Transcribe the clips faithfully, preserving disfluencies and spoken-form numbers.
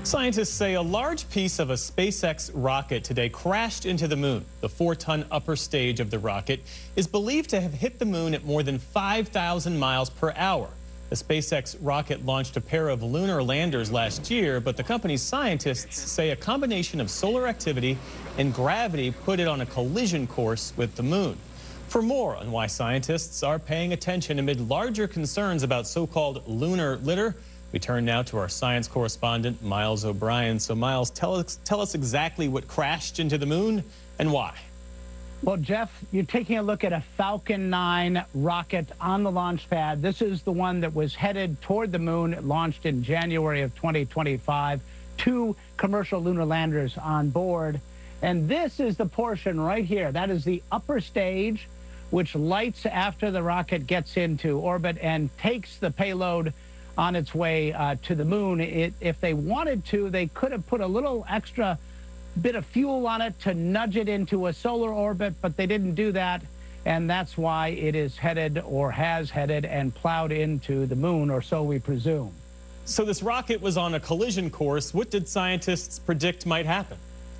Scientists say a large piece of a SpaceX rocket today crashed into the moon. The four-ton upper stage of the rocket is believed to have hit the moon at more than five thousand miles per hour. The SpaceX rocket launched a pair of lunar landers last year, but the company's scientists say a combination of solar activity and gravity put it on a collision course with the moon. For more on why scientists are paying attention amid larger concerns about so-called lunar litter, we turn now to our science correspondent, Miles O'Brien. So, Miles, tell us, tell us exactly what crashed into the moon and why. Well, Jeff, you're taking a look at a Falcon nine rocket on the launch pad. This is the one that was headed toward the moon. It launched in January of twenty twenty-five. Two commercial lunar landers on board. And this is the portion right here. That is the upper stage, which lights after the rocket gets into orbit and takes the payload on its way uh, to the moon. It, if they wanted to, they could have put a little extra bit of fuel on it to nudge it into a solar orbit, but they didn't do that, and that's why it is headed or has headed and plowed into the moon, or so we presume. So this rocket was on a collision course. What did scientists predict might happen?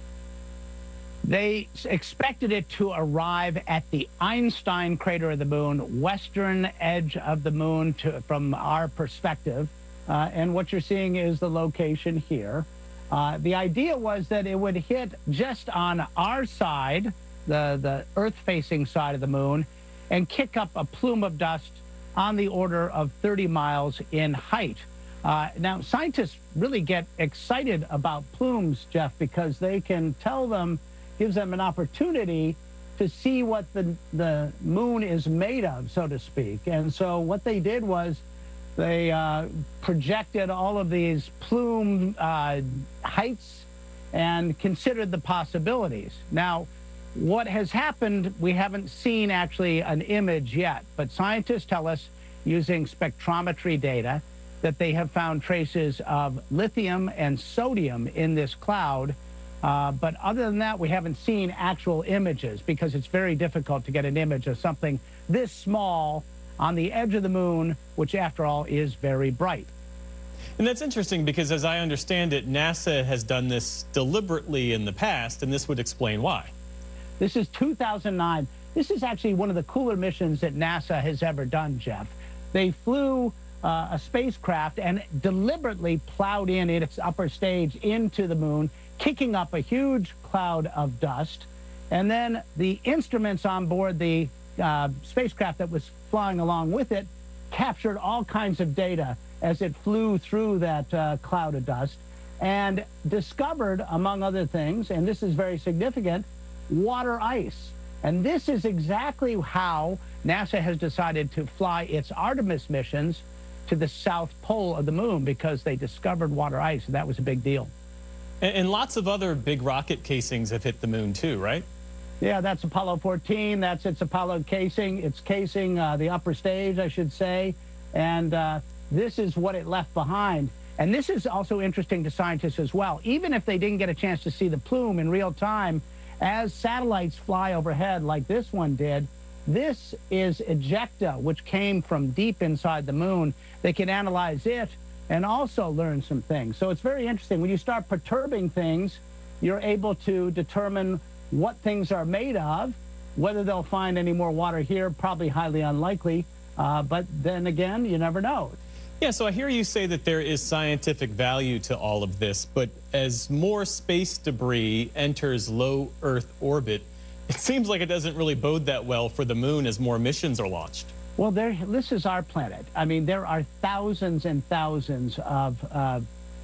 They expected it to arrive at the Einstein crater of the moon, western edge of the moon to, from our perspective. Uh, and what you're seeing is the location here. Uh, the idea was that it would hit just on our side, the, the Earth-facing side of the moon, and kick up a plume of dust on the order of thirty miles in height. Uh, now, scientists really get excited about plumes, Jeff, because they can tell them gives them an opportunity to see what the, the moon is made of, so to speak. And so what they did was they uh, projected all of these plume uh, heights and considered the possibilities. Now, what has happened, we haven't seen actually an image yet, but scientists tell us using spectrometry data that they have found traces of lithium and sodium in this cloud. Uh, but other than that, we haven't seen actual images because it's very difficult to get an image of something this small on the edge of the moon, which after all is very bright. And that's interesting because as I understand it, NASA has done this deliberately in the past, and this would explain why. This is two thousand nine. This is actually one of the cooler missions that NASA has ever done, Jeff. They flew uh, a spacecraft and deliberately plowed in its upper stage into the moon, kicking up a huge cloud of dust. And then the instruments on board the uh, spacecraft that was flying along with it captured all kinds of data as it flew through that uh, cloud of dust and discovered, among other things, and this is very significant, water ice. And this is exactly how NASA has decided to fly its Artemis missions to the south pole of the moon, because they discovered water ice, and that was a big deal. And, and lots of other big rocket casings have hit the moon too, right? Yeah, that's Apollo fourteen. That's its Apollo casing. It's casing uh, the upper stage, I should say. And uh, this is what it left behind. And this is also interesting to scientists as well. Even if they didn't get a chance to see the plume in real time, as satellites fly overhead like this one did, this is ejecta, which came from deep inside the moon. They can analyze it and also learn some things. So it's very interesting. When you start perturbing things, you're able to determine what things are made of. Whether they'll find any more water here, probably highly unlikely. Uh, but then again, you never know. Yeah, so I hear you say that there is scientific value to all of this, but as more space debris enters low Earth orbit, it seems like it doesn't really bode that well for the moon as more missions are launched. Well, there, this is our planet. I mean, there are thousands and thousands of uh,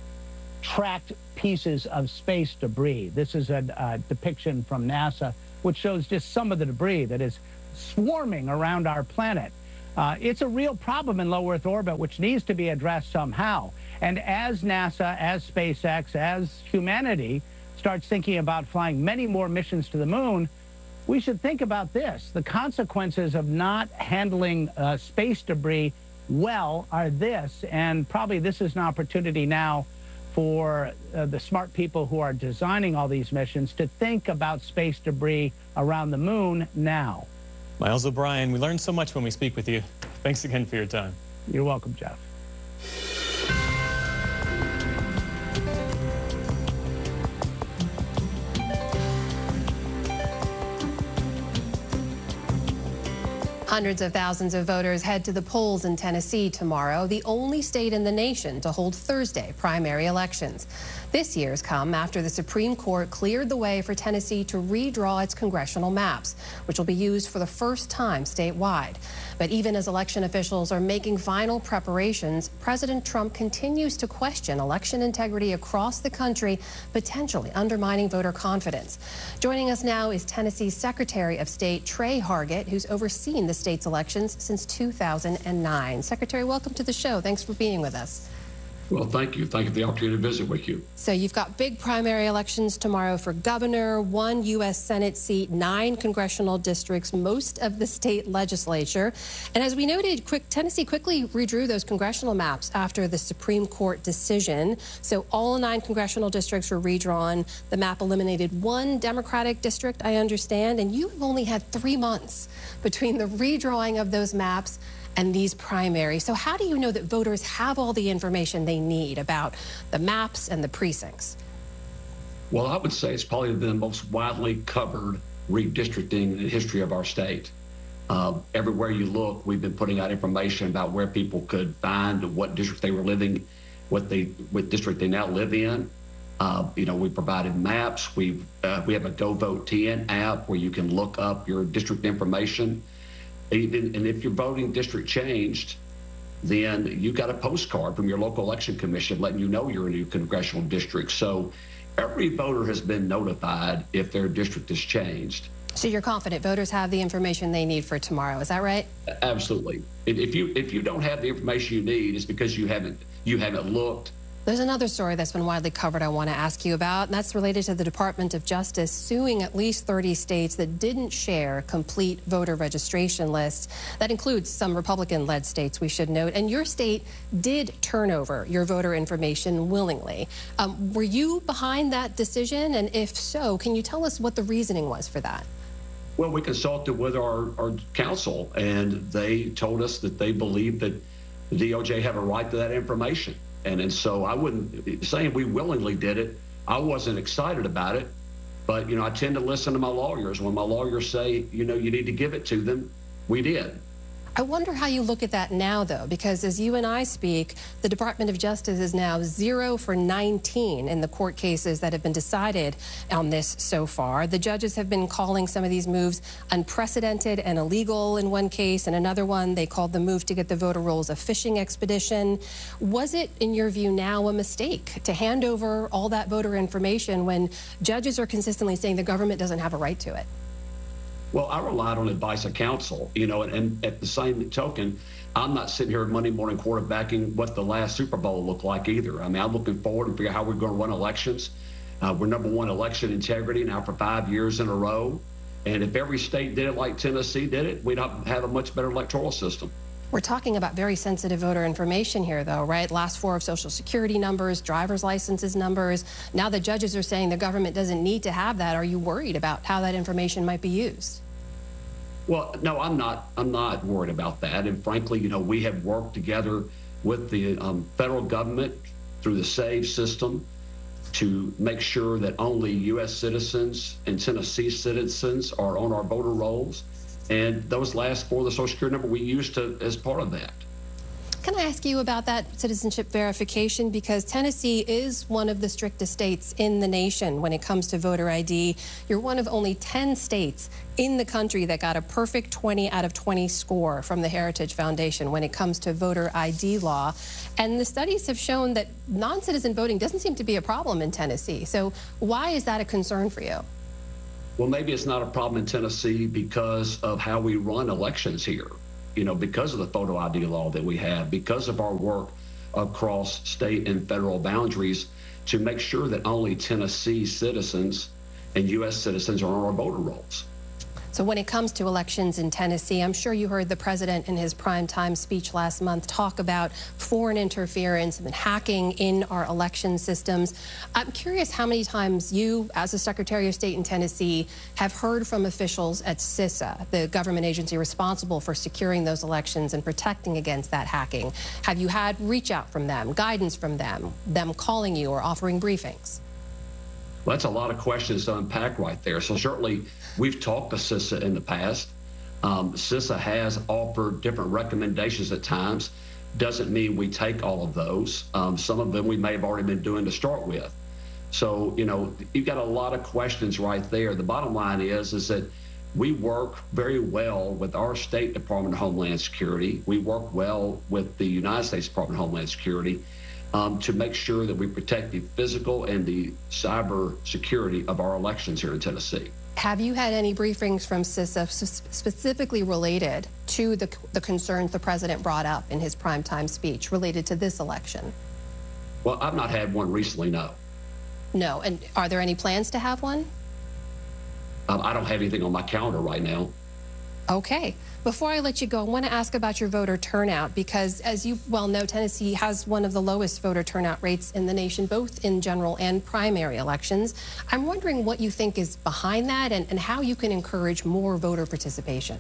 tracked pieces of space debris. This is a uh, depiction from NASA, which shows just some of the debris that is swarming around our planet. Uh, it's a real problem in low Earth orbit, which needs to be addressed somehow. And as NASA, as SpaceX, as humanity starts thinking about flying many more missions to the moon, we should think about this. The consequences of not handling uh, space debris well are this, and probably this is an opportunity now for uh, the smart people who are designing all these missions to think about space debris around the moon now. Miles O'Brien, we learn so much when we speak with you. Thanks again for your time. You're welcome, Jeff. Hundreds of thousands of voters head to the polls in Tennessee tomorrow, the only state in the nation to hold Thursday primary elections. This year's come after the Supreme Court cleared the way for Tennessee to redraw its congressional maps, which will be used for the first time statewide. But even as election officials are making final preparations, President Trump continues to question election integrity across the country, potentially undermining voter confidence. Joining us now is Tennessee's Secretary of State, Tre Hargett, who's overseen the state's elections since two thousand nine. Secretary, welcome to the show. Thanks for being with us. Well, thank you. Thank you for the opportunity to visit with you. So you've got big primary elections tomorrow for governor, one U S Senate seat, nine congressional districts, most of the state legislature. And as we noted, quick, Tennessee quickly redrew those congressional maps after the Supreme Court decision. So all nine congressional districts were redrawn. The map eliminated one Democratic district, I understand, and you have only had three months between the redrawing of those maps and these primaries. So how do you know that voters have all the information they need about the maps and the precincts? Well, I would say it's probably the most widely covered redistricting in the history of our state. Uh, everywhere you look, we've been putting out information about where people could find what district they were living, what they, what district they now live in. Uh, you know, we provided maps. We've, uh, we have a Go Vote T N app where you can look up your district information. Even, and if your voting district changed, then you got a postcard from your local election commission letting you know you're in a new congressional district. So every voter has been notified if their district has changed. So you're confident voters have the information they need for tomorrow, is that right? Absolutely. If you if you don't have the information you need, it's because you haven't you haven't looked. There's another story that's been widely covered I want to ask you about, and that's related to the Department of Justice suing at least thirty states that didn't share complete voter registration lists. That includes some Republican-led states, we should note. And your state did turn over your voter information willingly. Um, were you behind that decision? And if so, can you tell us what the reasoning was for that? Well, we consulted with our, our counsel, and they told us that they believed that the D O J had a right to that information. And, and so I wouldn't, saying we willingly did it, I wasn't excited about it. But, you know, I tend to listen to my lawyers. When my lawyers say, you know, you need to give it to them, we did. I wonder how you look at that now, though, because as you and I speak, the Department of Justice is now zero for nineteen in the court cases that have been decided on this so far. The judges have been calling some of these moves unprecedented and illegal in one case. In another one, they called the move to get the voter rolls a fishing expedition. Was it, in your view, now a mistake to hand over all that voter information when judges are consistently saying the government doesn't have a right to it? Well, I relied on advice of counsel, you know, and, and at the same token, I'm not sitting here Monday morning quarterbacking what the last Super Bowl looked like either. I mean, I'm looking forward and figure out how we're going to run elections. Uh, we're number one election integrity now for five years in a row. And if every state did it like Tennessee did it, we'd have a much better electoral system. We're talking about very sensitive voter information here, though, right? Last four of Social Security numbers, driver's licenses numbers. Now the judges are saying the government doesn't need to have that. Are you worried about how that information might be used? Well, no, I'm not. I'm not worried about that. And frankly, you know, we have worked together with the um, federal government through the SAVE system to make sure that only U S citizens and Tennessee citizens are on our voter rolls. And those last four of the Social Security number we used to as part of that. Can I ask you about that citizenship verification? Because Tennessee is one of the strictest states in the nation when it comes to voter I D. You're one of only ten states in the country that got a perfect twenty out of twenty score from the Heritage Foundation when it comes to voter I D law. And the studies have shown that non-citizen voting doesn't seem to be a problem in Tennessee. So why is that a concern for you? Well, maybe it's not a problem in Tennessee because of how we run elections here. You know, because of the photo I D law that we have, because of our work across state and federal boundaries to make sure that only Tennessee citizens and U S citizens are on our voter rolls. So when it comes to elections in Tennessee, I'm sure you heard the president in his primetime speech last month talk about foreign interference and hacking in our election systems. I'm curious how many times you, as a Secretary of State in Tennessee, have heard from officials at CISA, the government agency responsible for securing those elections and protecting against that hacking. Have you had reach out from them, guidance from them, them calling you or offering briefings? Well, that's a lot of questions to unpack right there. So certainly we've talked to CISA in the past. Um, CISA has offered different recommendations at times. Doesn't mean we take all of those. Um, some of them we may have already been doing to start with. So, you know, you've got a lot of questions right there. The bottom line is, is that we work very well with our State Department of Homeland Security. We work well with the United States Department of Homeland Security um, to make sure that we protect the physical and the cyber security of our elections here in Tennessee. Have you had any briefings from CISA specifically related to the, the concerns the president brought up in his primetime speech related to this election? Well, I've not had one recently, no. No. And are there any plans to have one? Um, I don't have anything on my calendar right now. Okay. Before I let you go, I want to ask about your voter turnout because, as you well know, Tennessee has one of the lowest voter turnout rates in the nation, both in general and primary elections. I'm wondering what you think is behind that and, and how you can encourage more voter participation.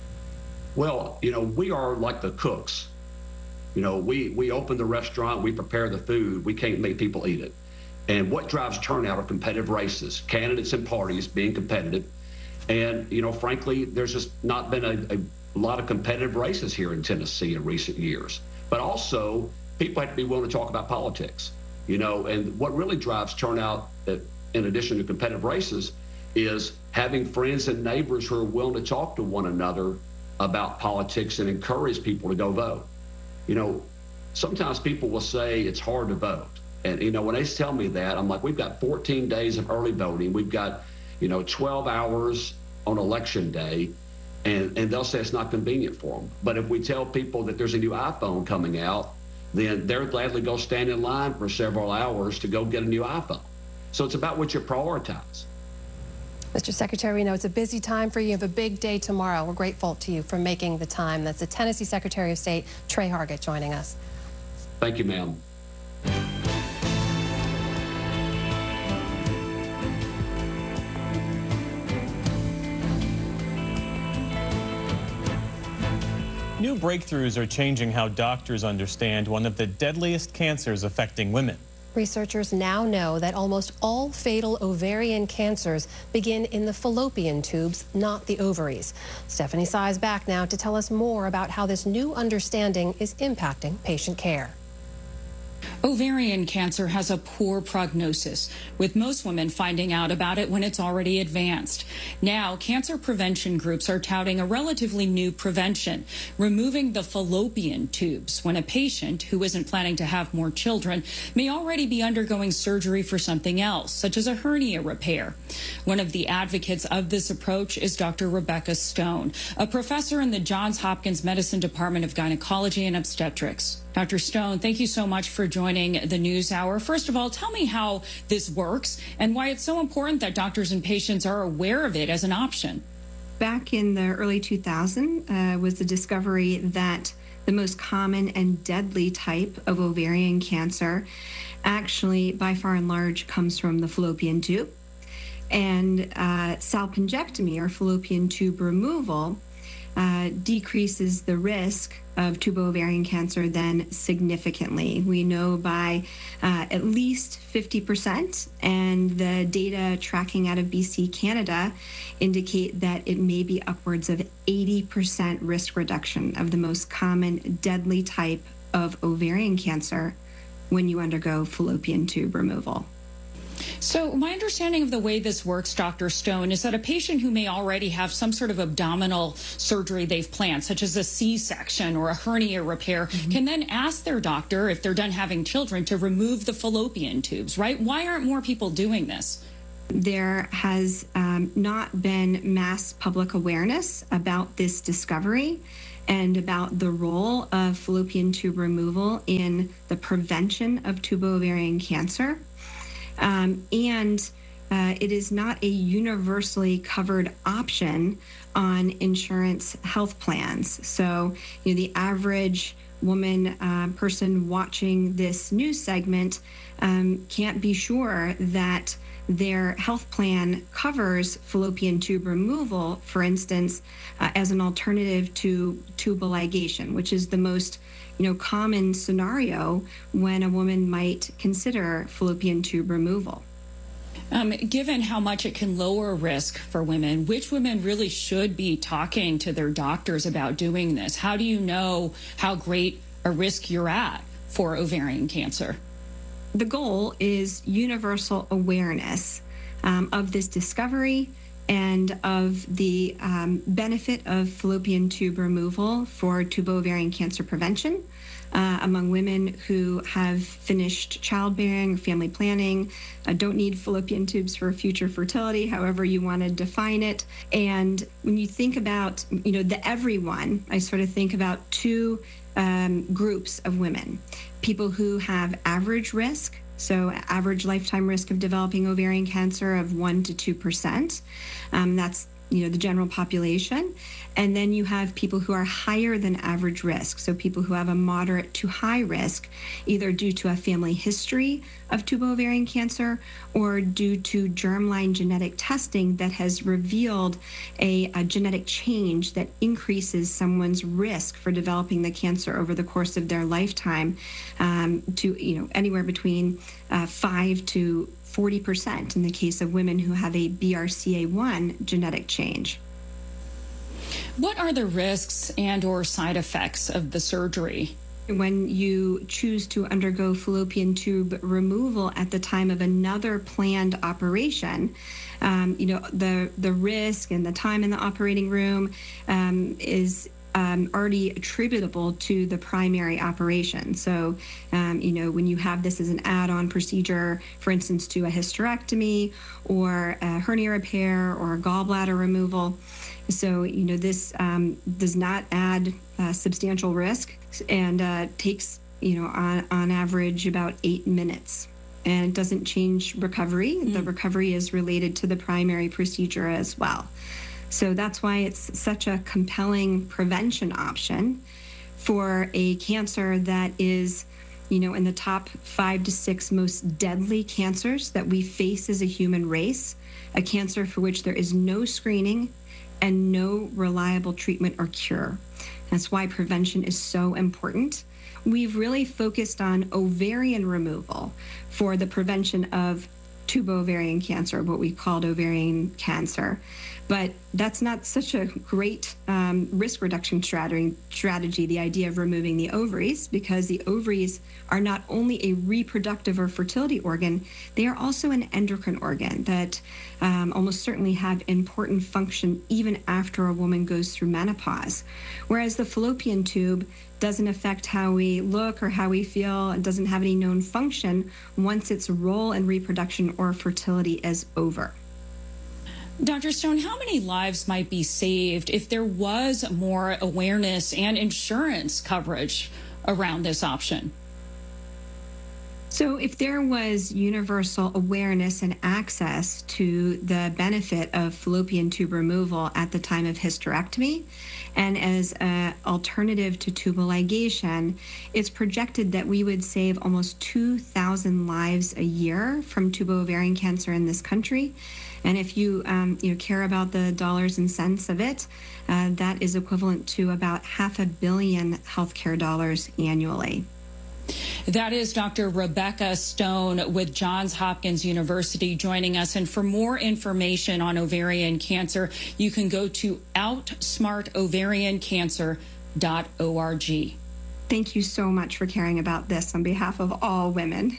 Well, you know, we are like the cooks. You know, we, we open the restaurant, we prepare the food, we can't make people eat it. And what drives turnout are competitive races, candidates and parties being competitive. And, you know, frankly, there's just not been a, a lot of competitive races here in Tennessee in recent years. But also, people have to be willing to talk about politics, you know, and what really drives turnout, in addition to competitive races, is having friends and neighbors who are willing to talk to one another about politics and encourage people to go vote. You know, sometimes people will say it's hard to vote. And, you know, when they tell me that, I'm like, we've got fourteen days of early voting. We've got, you know, twelve hours on election day, and, and they'll say it's not convenient for them. But if we tell people that there's a new iPhone coming out, then they're gladly go stand in line for several hours to go get a new iPhone. So it's about what you prioritize. Mister Secretary, we know it's a busy time for you. You have a big day tomorrow. We're grateful to you for making the time. That's the Tennessee Secretary of State, Tre Hargett, joining us. Thank you, ma'am. New breakthroughs are changing how doctors understand one of the deadliest cancers affecting women. Researchers now know that almost all fatal ovarian cancers begin in the fallopian tubes, not the ovaries. Stephanie Sy is back now to tell us more about how this new understanding is impacting patient care. Ovarian cancer has a poor prognosis, with most women finding out about it when it's already advanced. Now, cancer prevention groups are touting a relatively new prevention, removing the fallopian tubes when a patient who isn't planning to have more children may already be undergoing surgery for something else, such as a hernia repair. One of the advocates of this approach is Doctor Rebecca Stone, a professor in the Johns Hopkins Medicine Department of Gynecology and Obstetrics. Doctor Stone, thank you so much for joining the News Hour. First of all, tell me how this works and why it's so important that doctors and patients are aware of it as an option. Back in the early two thousands uh, was the discovery that the most common and deadly type of ovarian cancer actually, by far and large, comes from the fallopian tube. And uh, salpingectomy, or fallopian tube removal, Uh, decreases the risk of tubo-ovarian cancer then significantly. We know by uh, at least fifty percent, and the data tracking out of B C, Canada, indicate that it may be upwards of eighty percent risk reduction of the most common deadly type of ovarian cancer when you undergo fallopian tube removal. So my understanding of the way this works, Doctor Stone, is that a patient who may already have some sort of abdominal surgery they've planned, such as a C-section or a hernia repair, mm-hmm. can then ask their doctor, if they're done having children, to remove the fallopian tubes, right? Why aren't more people doing this? There has um, not been mass public awareness about this discovery and about the role of fallopian tube removal in the prevention of tubo-ovarian cancer. Um, and uh, it is not a universally covered option on insurance health plans. So, you know, the average woman, uh, person watching this news segment um, can't be sure that their health plan covers fallopian tube removal, for instance, uh, as an alternative to tubal ligation, which is the most you know, common scenario when a woman might consider fallopian tube removal. Um, given how much it can lower risk for women, which women really should be talking to their doctors about doing this? How do you know how great a risk you're at for ovarian cancer? The goal is universal awareness um, of this discovery and of the um, benefit of fallopian tube removal for tubo-ovarian cancer prevention uh, among women who have finished childbearing, family planning, uh, don't need fallopian tubes for future fertility, however you want to define it. And when you think about, you know, the everyone, I sort of think about two um, groups of women. People who have average risk, so average lifetime risk of developing ovarian cancer of one to two percent. Um, that's you know the general population. And then you have people who are higher than average risk, so people who have a moderate to high risk, either due to a family history of tubo-ovarian cancer or due to germline genetic testing that has revealed a, a genetic change that increases someone's risk for developing the cancer over the course of their lifetime um, to you know anywhere between uh, five to forty percent in the case of women who have a B R C A one genetic change. What are the risks and or side effects of the surgery? When you choose to undergo fallopian tube removal at the time of another planned operation, um, you know, the, the risk and the time in the operating room um, is Um, already attributable to the primary operation. So, um, you know, when you have this as an add-on procedure, for instance, to a hysterectomy or a hernia repair or a gallbladder removal, so, you know, this um, does not add uh, substantial risk and uh, takes, you know, on, on average about eight minutes. And it doesn't change recovery. Mm. The recovery is related to the primary procedure as well. So that's why it's such a compelling prevention option for a cancer that is, you know, in the top five to six most deadly cancers that we face as a human race, a cancer for which there is no screening and no reliable treatment or cure. That's why prevention is so important. We've really focused on ovarian removal for the prevention of tubo-ovarian cancer, what we called ovarian cancer. But that's not such a great um, risk reduction strategy, strategy, the idea of removing the ovaries, because the ovaries are not only a reproductive or fertility organ, they are also an endocrine organ that um, almost certainly have important function even after a woman goes through menopause. Whereas the fallopian tube doesn't affect how we look or how we feel and doesn't have any known function once its role in reproduction or fertility is over. Doctor Stone, how many lives might be saved if there was more awareness and insurance coverage around this option? So if there was universal awareness and access to the benefit of fallopian tube removal at the time of hysterectomy, and as an alternative to tubal ligation, it's projected that we would save almost two thousand lives a year from tubo-ovarian cancer in this country. And if you, um, you know, care about the dollars and cents of it, uh, that is equivalent to about half a billion healthcare dollars annually. That is Doctor Rebecca Stone with Johns Hopkins University joining us. And for more information on ovarian cancer, you can go to outsmart ovarian cancer dot org. Thank you so much for caring about this on behalf of all women.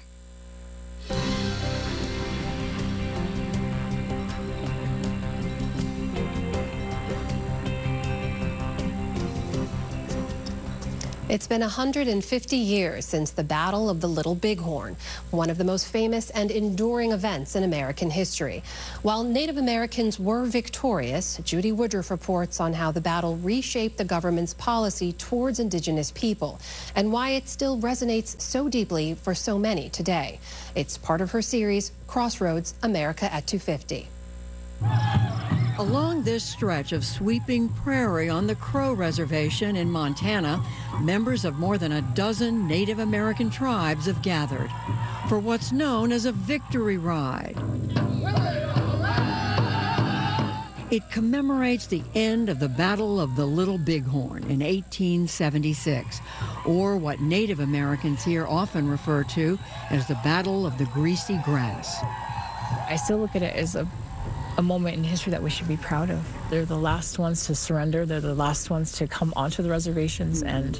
It's been one hundred fifty years since the Battle of the Little Bighorn, one of the most famous and enduring events in American history. While Native Americans were victorious, Judy Woodruff reports on how the battle reshaped the government's policy towards indigenous people and why it still resonates so deeply for so many today. It's part of her series, Crossroads, America at two fifty. Along this stretch of sweeping prairie on the Crow Reservation in Montana, members of more than a dozen Native American tribes have gathered for what's known as a victory ride. It commemorates the end of the Battle of the Little Bighorn in eighteen seventy-six, or what Native Americans here often refer to as the Battle of the Greasy Grass. I still look at it as a, a moment in history that we should be proud of. They're the last ones to surrender. They're the last ones to come onto the reservations and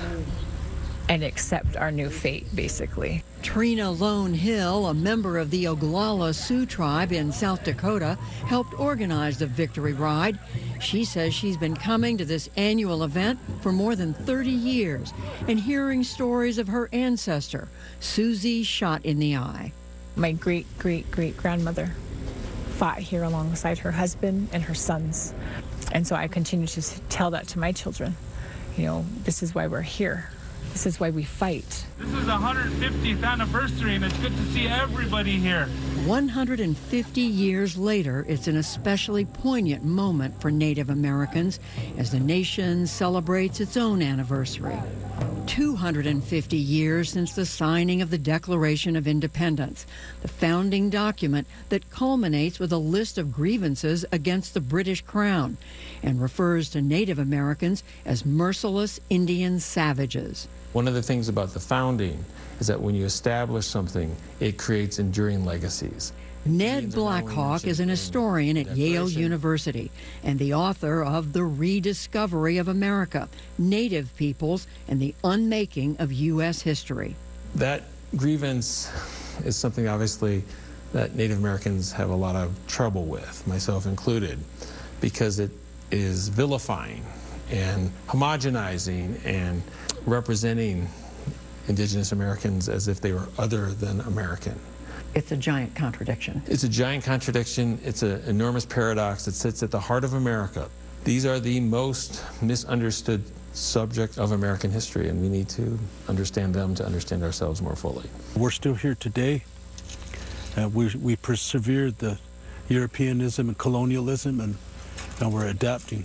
and accept our new fate, basically. Trina Lone Hill, a member of the Oglala Sioux tribe in South Dakota, helped organize the Victory Ride. She says she's been coming to this annual event for more than thirty years and hearing stories of her ancestor, Susie Shot in the Eye. My great-great-great-grandmother fought here alongside her husband and her sons. And so I continue to tell that to my children. You know, this is why we're here. This is why we fight. This is the one hundred fiftieth anniversary, and it's good to see everybody here. one hundred fifty years later, it's an especially poignant moment for Native Americans as the nation celebrates its own anniversary. two hundred fifty years since the signing of the Declaration of Independence, the founding document that culminates with a list of grievances against the British Crown and refers to Native Americans as merciless Indian savages. One of the things about the founding is that when you establish something, it creates enduring legacies. Ned Blackhawk is an historian at Yale University and the author of The Rediscovery of America, Native Peoples and the Unmaking of U S History. That grievance is something, obviously, that Native Americans have a lot of trouble with, myself included, because it is vilifying and homogenizing and representing Indigenous Americans as if they were other than American. It's a giant contradiction. It's a giant contradiction. It's an enormous paradox that sits at the heart of America. These are the most misunderstood subject of American history, and we need to understand them to understand ourselves more fully. We're still here today. Uh, we, we persevered the Europeanism and colonialism, and, and we're adapting.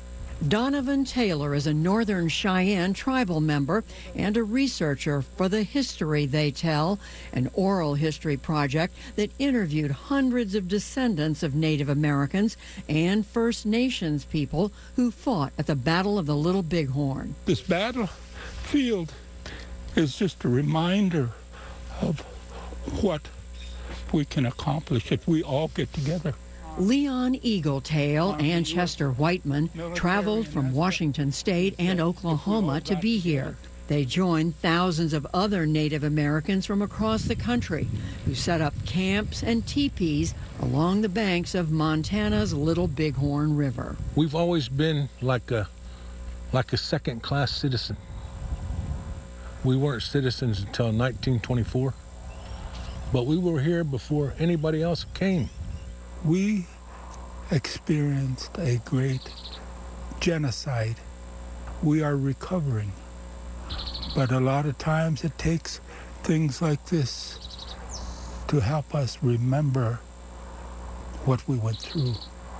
Donovan Taylor is a Northern Cheyenne tribal member and a researcher for The History They Tell, an oral history project that interviewed hundreds of descendants of Native Americans and First Nations people who fought at the Battle of the Little Bighorn. This battlefield is just a reminder of what we can accomplish if we all get together. Leon Eagletail and Chester Whiteman traveled from Washington State and Oklahoma to be here. They joined thousands of other Native Americans from across the country who set up camps and teepees along the banks of Montana's Little Bighorn River. We've always been like a, like a second-class citizen. We weren't citizens until nineteen twenty-four, but we were here before anybody else came. We experienced a great genocide. We are recovering. But a lot of times it takes things like this to help us remember what we went through.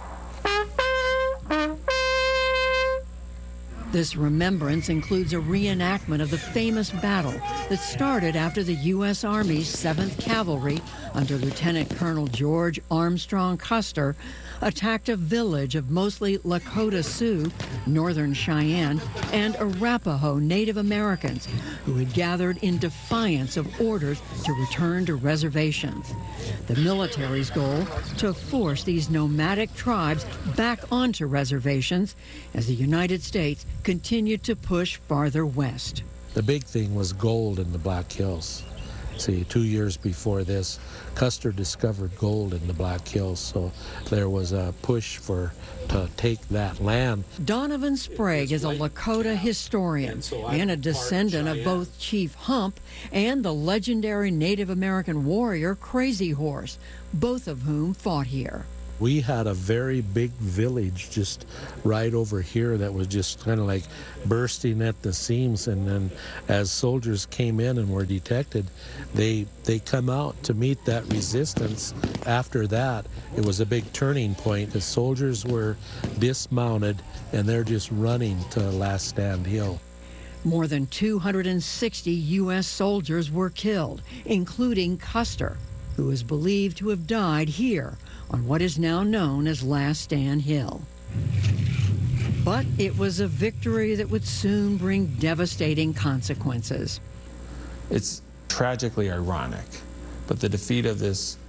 This remembrance includes a reenactment of the famous battle that started after the U S Army's seventh Cavalry under Lieutenant Colonel George Armstrong Custer attacked a village of mostly Lakota Sioux, Northern Cheyenne, and Arapaho Native Americans who had gathered in defiance of orders to return to reservations. The military's goal, to force these nomadic tribes back onto reservations as the United States continued to push farther west. The big thing was gold in the Black Hills. See, two years before this, Custer discovered gold in the Black Hills, so there was a push for to take that land. Donovan Sprague is a Lakota historian and a descendant of both Chief Hump and the legendary Native American warrior Crazy Horse, both of whom fought here. We had a very big village just right over here that was just kind of like bursting at the seams, and then as soldiers came in and were detected, they they come out to meet that resistance. After that, it was a big turning point. The soldiers were dismounted and they're just running to Last Stand Hill. More than two hundred sixty U S soldiers were killed, including Custer, who is believed to have died here on what is now known as Last Stand Hill. But it was a victory that would soon bring devastating consequences. It's tragically ironic, but the defeat of this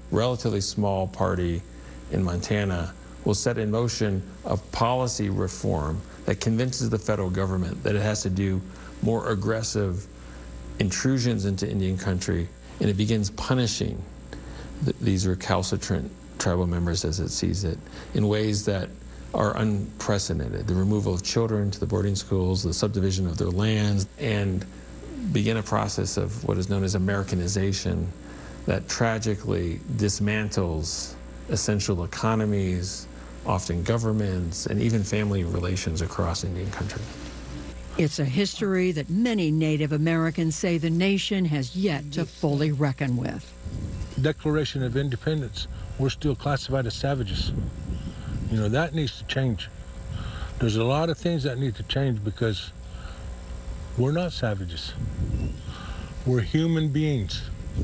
relatively small party in Montana will set in motion a policy reform that convinces the federal government that it has to do more aggressive intrusions into Indian country, and it begins punishing th these recalcitrant tribal members as it sees it in ways that are unprecedented. The removal of children to the boarding schools, the subdivision of their lands, and begin a process of what is known as Americanization that tragically dismantles essential economies, often governments, and even family relations across Indian country. It's a history that many Native Americans say the nation has yet to fully reckon with. Declaration of Independence, we're still classified as savages. You know, that needs to change. There's a lot of things that need to change because we're not savages. We're human beings.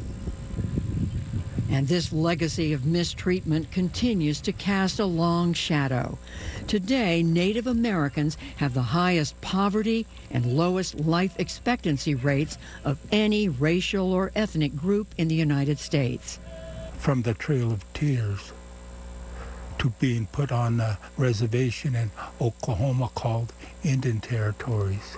And this legacy of mistreatment continues to cast a long shadow. Today, Native Americans have the highest poverty and lowest life expectancy rates of any racial or ethnic group in the United States. From the Trail of Tears to being put on a reservation in Oklahoma called Indian Territories,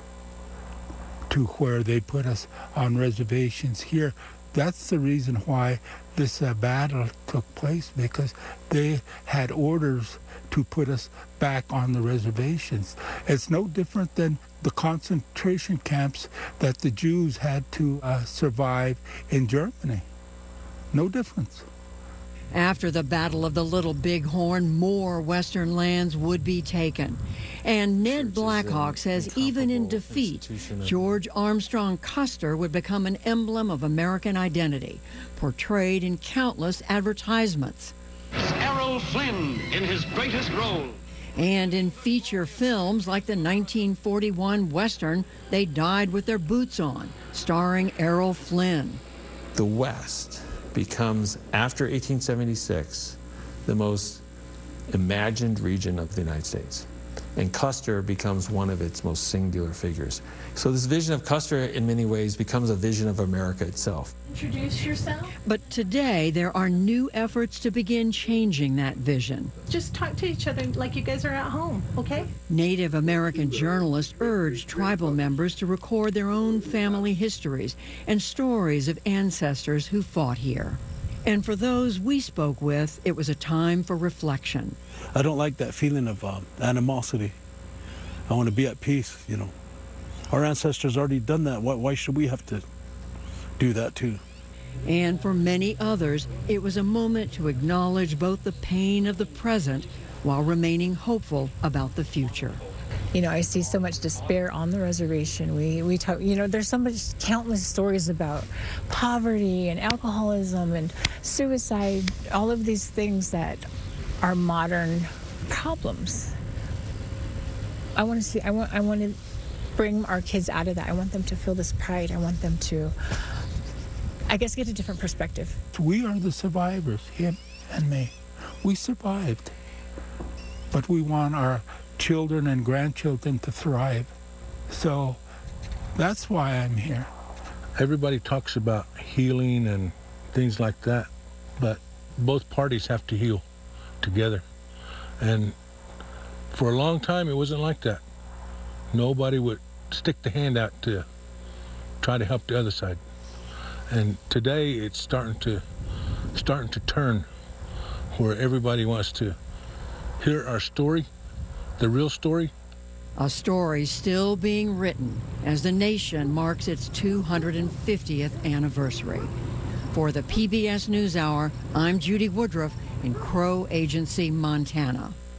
to where they put us on reservations here. That's the reason why this uh, battle took place, because they had orders to put us back on the reservations. It's no different than the concentration camps that the Jews had to uh, survive in Germany. No difference. After the Battle of the Little Bighorn, more Western lands would be taken. And Ned Blackhawk says even in defeat, George Armstrong Custer would become an emblem of American identity, portrayed in countless advertisements. Errol Flynn in his greatest role. And in feature films like the nineteen forty-one Western, They Died with Their Boots On, starring Errol Flynn. The West becomes, after eighteen seventy-six, the most imagined region of the United States. And Custer becomes one of its most singular figures. So this vision of Custer, in many ways, becomes a vision of America itself. Introduce yourself. But today, there are new efforts to begin changing that vision. Just talk to each other like you guys are at home, okay? Native American journalists urged tribal members to record their own family histories and stories of ancestors who fought here. And for those we spoke with, it was a time for reflection. I don't like that feeling of um, animosity. I want to be at peace, you know. Our ancestors already done that. Why, why should we have to do that too? And for many others, it was a moment to acknowledge both the pain of the present while remaining hopeful about the future. You know, I see so much despair on the reservation. We, we talk, you know, there's so much, countless stories about poverty and alcoholism and suicide, all of these things that are modern problems. I want to see, I want, I want to bring our kids out of that. I want them to feel this pride. I want them to, I guess, get a different perspective. We are the survivors, him and me. We survived, but we want our children and grandchildren to thrive. So that's why I'm here. Everybody talks about healing and things like that, but both parties have to heal together. And for a long time, it wasn't like that. Nobody would stick the hand out to try to help the other side. And today, it's starting to starting to turn, where everybody wants to hear our story, the real story. A story still being written as the nation marks its two hundred fiftieth anniversary. For the P B S NewsHour, I'm Judy Woodruff in Crow Agency, Montana.